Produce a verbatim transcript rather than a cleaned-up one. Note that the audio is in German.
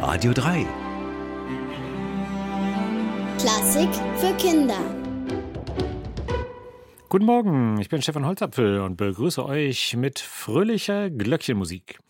Radio drei. Klassik für Kinder. Guten Morgen, ich bin Stefan Holzapfel und begrüße euch mit fröhlicher Glöckchenmusik.